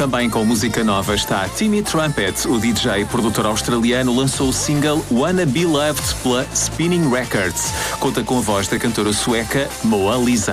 Também com música nova está Timmy Trumpet. O DJ e produtor australiano lançou o single Wanna Be Loved pela Spinning Records. Conta com a voz da cantora sueca Moa Lisa.